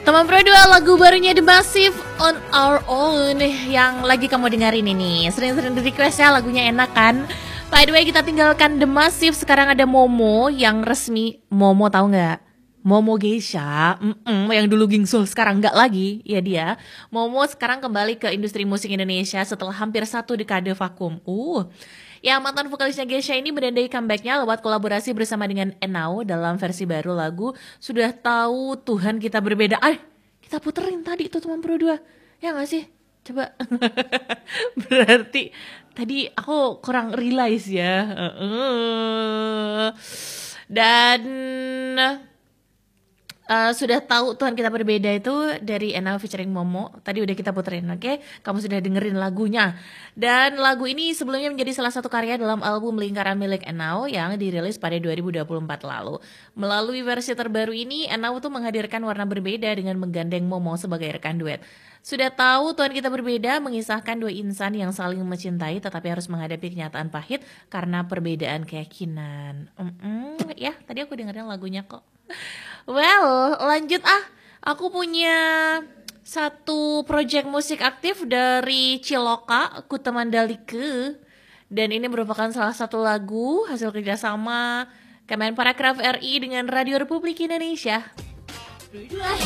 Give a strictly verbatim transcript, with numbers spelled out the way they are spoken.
Teman Pro dua, lagu barunya The Massive On Our Own yang lagi kamu dengerin ini. Sering-sering di request ya, lagunya enak kan? By the way, kita tinggalkan The Massive. Sekarang ada Momo yang resmi. Momo tahu nggak? Momo Geisha, Mm-mm, yang dulu Gingsul sekarang nggak lagi, ya dia. Momo sekarang kembali ke industri musik Indonesia setelah hampir satu dekade vakum. Uh, yang mantan vokalisnya Geisha ini menandai comebacknya lewat kolaborasi bersama dengan Enau dalam versi baru lagu Sudah Tahu Tuhan Kita Berbeda. Ay, kita puterin tadi tuh teman Pro dua, ya nggak sih? Coba. Berarti tadi aku kurang realize ya. Uh-uh. Dan Uh, sudah tahu Tuhan Kita Berbeda itu dari Enau featuring Momo. Tadi udah kita puterin, oke? Okay? Kamu sudah dengerin lagunya. Dan lagu ini sebelumnya menjadi salah satu karya dalam album Lingkaran milik Enau yang dirilis pada dua ribu dua puluh empat lalu. Melalui versi terbaru ini, Enau tuh menghadirkan warna berbeda dengan menggandeng Momo sebagai rekan duet. Sudah tahu Tuhan Kita Berbeda mengisahkan dua insan yang saling mencintai tetapi harus menghadapi kenyataan pahit karena perbedaan keyakinan. Mm-mm, ya, tadi aku dengerin lagunya kok. Well, lanjut ah. Aku punya satu project musik aktif dari Ciloka, Kuta Mandalika. Dan ini merupakan salah satu lagu hasil kerjasama Kemenparekraf R I dengan Radio Republik Indonesia.